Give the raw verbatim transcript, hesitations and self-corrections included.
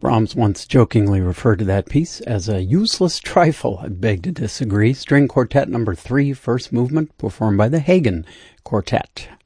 Brahms once jokingly referred to that piece as a useless trifle. I beg to disagree. String Quartet number three, first movement, performed by the Hagen Quartet.